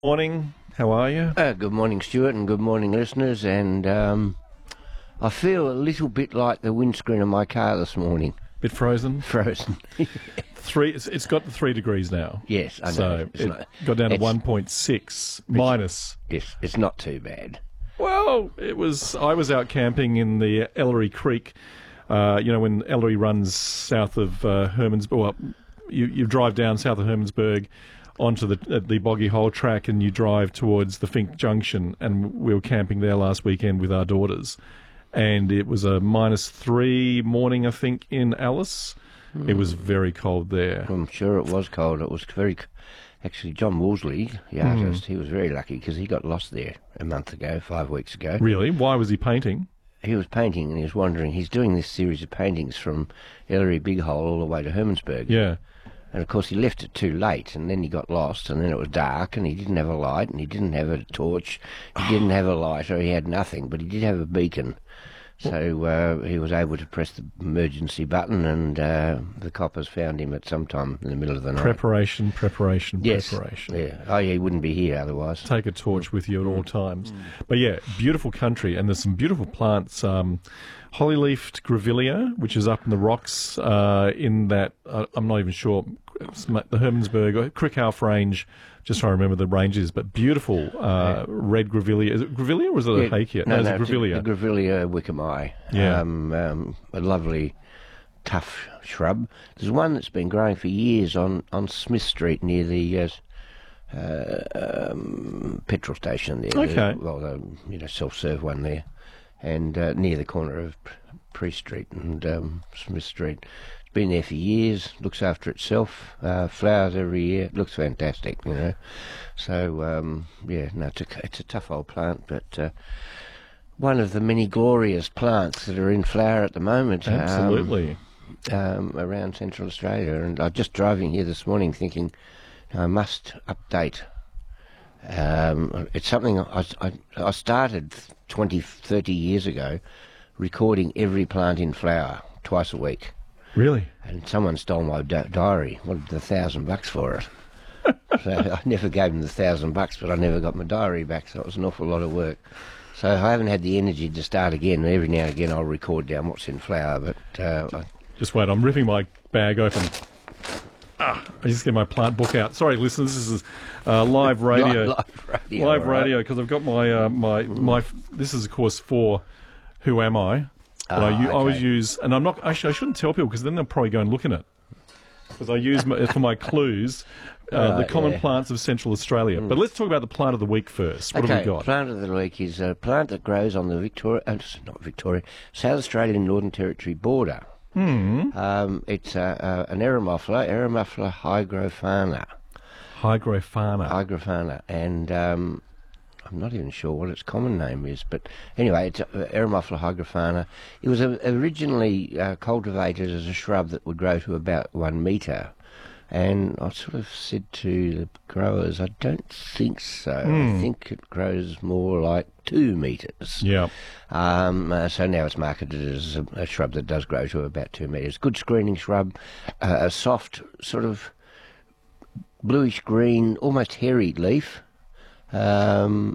Morning. How are you? Good morning, Stuart, and good morning, listeners. And I feel a little bit like the windscreen of my car this morning. Bit frozen? Frozen. It's got to 3 degrees now. Yes, I know. So it got down to 1.6 minus. Yes, it's not too bad. Well, I was out camping in the Ellery Creek. When Ellery runs south of Hermansburg. Well, you drive down south of Hermansburg onto the Boggy Hole track, and you drive towards the Fink Junction, and we were camping there last weekend with our daughters, and it was a -3 morning, I think, in Alice. It was very cold there. I'm sure it was cold. It was very... Actually, John Wolseley, the artist, he was very lucky because he got lost there a month ago, 5 weeks ago. Really? Why was he painting? He was painting, and he was wandering. He's doing this series of paintings from Ellery Big Hole all the way to Hermansburg. Yeah. And, of course, he left it too late, and then he got lost, and then it was dark, and he didn't have a light, and he didn't have a torch, he didn't have a lighter, he had nothing, but he did have a beacon. So he was able to press the emergency button, and the coppers found him at some time in the middle of the night. Preparation. Yes. Yeah. Oh, yeah, he wouldn't be here otherwise. Take a torch with you at all times. But yeah, beautiful country, and there's some beautiful plants. Holly-leafed grevillea, which is up in the rocks in that, I'm not even sure, the Hermansburg or Crickhalf range, just trying to remember the ranges, but beautiful red grevillea. Is it grevillea or is it a hakea? No, it's a grevillea. The grevillea wickemi. Yeah. A lovely, tough shrub. There's one that's been growing for years on Smith Street near the petrol station there. Okay. The self-serve one there. And near the corner of Priest Street and Smith Street. It's been there for years, looks after itself, flowers every year, it looks fantastic, So, it's a tough old plant, but one of the many glorious plants that are in flower at the moment. Absolutely. Around Central Australia. And I was just driving here this morning thinking, I must update. It's something I started 20, 30 years ago, recording every plant in flower twice a week. Really? And someone stole my diary. Wanted $1,000 for it. So I never gave them the $1,000, but I never got my diary back, so it was an awful lot of work. So I haven't had the energy to start again. Every now and again I'll record down what's in flower, but... Just wait, I'm ripping my bag open. I just get my plant book out. Sorry, listeners, this is live radio. Live radio, because I've got my. This is, of course, for Who Am I? But I always use, and I'm not actually. I shouldn't tell people because then they'll probably go and look in it. Because I use for my clues the common plants of Central Australia. But let's talk about the plant of the week first. What have we got? Plant of the week is a plant that grows on the South Australian Northern Territory border. It's an Eremophila hygrofauna. Hygrofauna, and I'm not even sure what its common name is, but anyway, it's Eremophila hygrofauna. It was originally cultivated as a shrub that would grow to about 1 metre, and I sort of said to the growers, I don't think so. I think it grows more like 2 metres. Yeah. So now it's marketed as a shrub that does grow to about 2 metres. Good screening shrub, a soft sort of bluish green, almost hairy leaf, and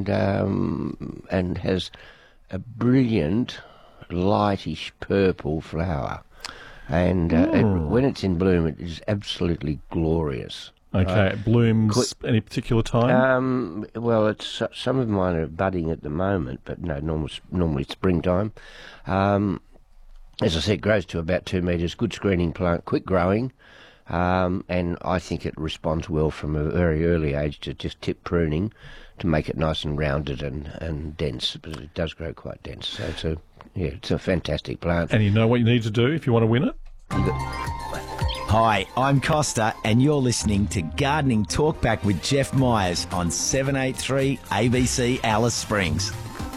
has a brilliant lightish purple flower. And when it's in bloom, it is absolutely glorious. Okay, it blooms any particular time? It's some of mine are budding at the moment, but no, normally springtime. As I said, it grows to about 2 metres. Good screening plant, quick growing, and I think it responds well from a very early age to just tip pruning to make it nice and rounded and dense. But it does grow quite dense, so it's a fantastic plant. And you know what you need to do if you want to win it? Hi, I'm Costa, and you're listening to Gardening Talkback with Jeff Myers on 783 ABC Alice Springs.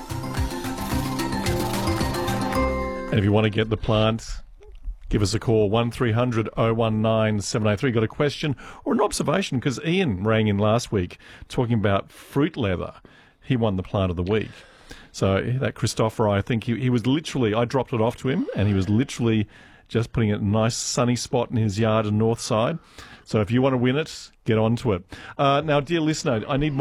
And if you want to get the plant, give us a call, 1300 019 783. Got a question or an observation? Because Ian rang in last week talking about fruit leather. He won the plant of the week. So that Christopher, I think he was literally, I dropped it off to him, and he was literally just putting it in a nice sunny spot in his yard and north side. So if you want to win it, get onto it. Now, dear listener, I need more